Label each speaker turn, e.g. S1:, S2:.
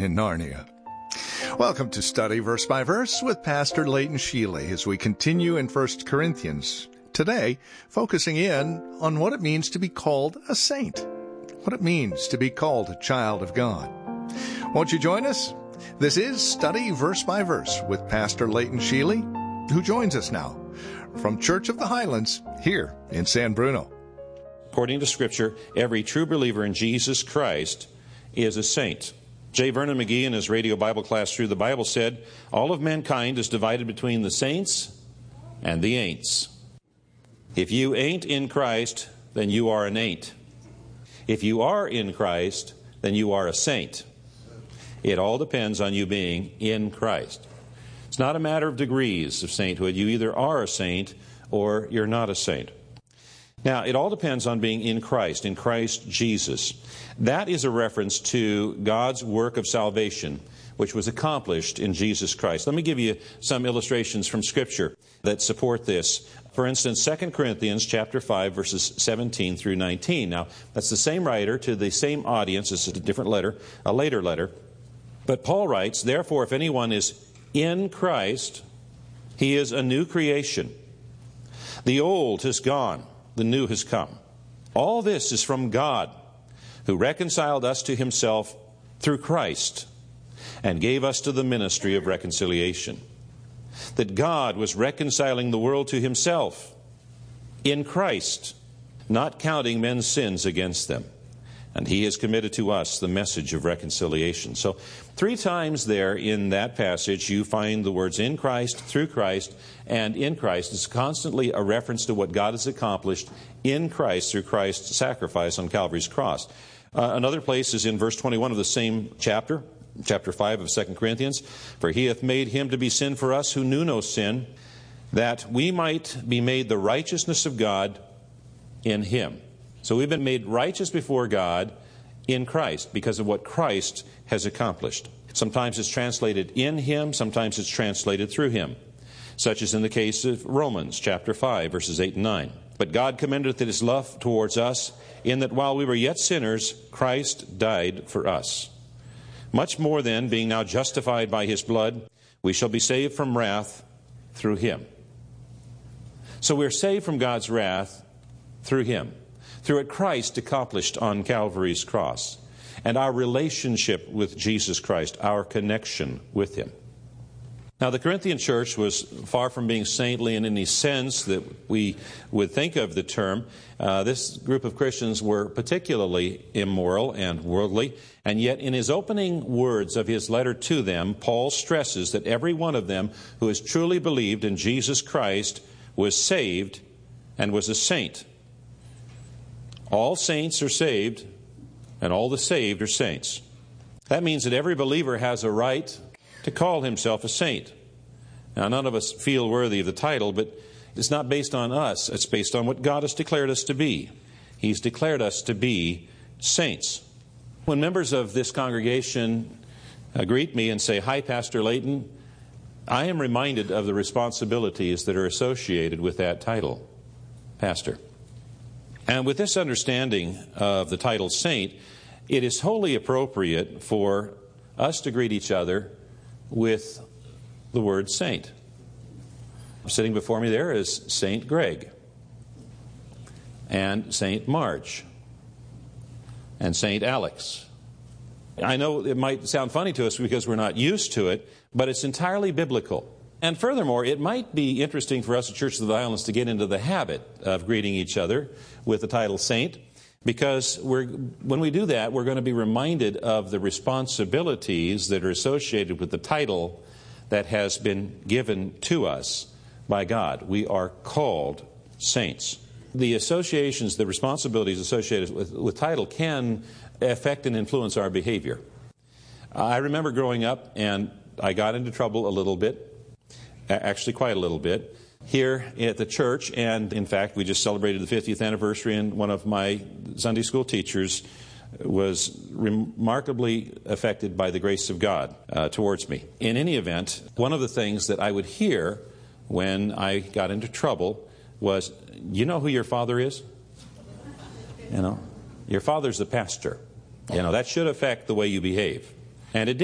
S1: in Narnia. Welcome to Study Verse by Verse with Pastor Leighton Sheely as we continue in 1 Corinthians. Today, focusing in on what it means to be called a saint, what it means to be called a child of God. Won't you join us? This is Study Verse by Verse with Pastor Leighton Sheely, who joins us now from Church of the Highlands here in San Bruno.
S2: According to Scripture, every true believer in Jesus Christ is a saint. J. Vernon McGee in his radio Bible class through the Bible said, all of mankind is divided between the saints and the ain'ts. If you ain't in Christ, then you are an ain't. If you are in Christ, then you are a saint. It all depends on you being in Christ. It's not a matter of degrees of sainthood. You either are a saint or you're not a saint. Now, it all depends on being in Christ Jesus. That is a reference to God's work of salvation, which was accomplished in Jesus Christ. Let me give you some illustrations from Scripture that support this. For instance, 2 Corinthians chapter 5, verses 17 through 19. Now, that's the same writer to the same audience. It's a different letter, a later letter. But Paul writes, therefore, if anyone is in Christ, he is a new creation. The old has gone, the new has come. All this is from God, who reconciled us to himself through Christ and gave us to the ministry of reconciliation. That God was reconciling the world to himself in Christ, not counting men's sins against them. And he has committed to us the message of reconciliation. So 3 times there in that passage you find the words in Christ, through Christ, and in Christ. It's constantly a reference to what God has accomplished in Christ through Christ's sacrifice on Calvary's cross. Another place is in verse 21 of the same chapter 5 of 2 Corinthians. For he hath made him to be sin for us who knew no sin, that we might be made the righteousness of God in him. So we've been made righteous before God in Christ because of what Christ has accomplished. Sometimes it's translated in him, sometimes it's translated through him, such as in the case of Romans chapter 5, verses 8 and 9. But God commendeth his love towards us, in that while we were yet sinners, Christ died for us. Much more then, being now justified by his blood, we shall be saved from wrath through him. So we're saved from God's wrath through him, through what Christ accomplished on Calvary's cross, and our relationship with Jesus Christ, our connection with him. Now, the Corinthian church was far from being saintly in any sense that we would think of the term. This group of Christians were particularly immoral and worldly, and yet in his opening words of his letter to them, Paul stresses that every one of them who has truly believed in Jesus Christ was saved and was a saint. All saints are saved, and all the saved are saints. That means that every believer has a right to call himself a saint. Now, none of us feel worthy of the title, but it's not based on us. It's based on what God has declared us to be. He's declared us to be saints. When members of this congregation greet me and say, "Hi, Pastor Leighton," I am reminded of the responsibilities that are associated with that title, pastor. And with this understanding of the title saint, it is wholly appropriate for us to greet each other with the word saint. Sitting before me there is Saint Greg and Saint Marge and Saint Alex. I know it might sound funny to us because we're not used to it, but it's entirely biblical. And furthermore, it might be interesting for us at Church of the Islands to get into the habit of greeting each other with the title saint, because when we do that, we're going to be reminded of the responsibilities that are associated with the title that has been given to us by God. We are called saints. The associations, the responsibilities associated with title can affect and influence our behavior. I remember growing up, and I got into trouble a little bit, actually quite a little bit, here at the church. And in fact, we just celebrated the 50th anniversary, and one of my Sunday school teachers was remarkably affected by the grace of God towards me. In any event, one of the things that I would hear when I got into trouble was, "You know who your father is? Your father's the pastor. That should affect the way you behave." And it did.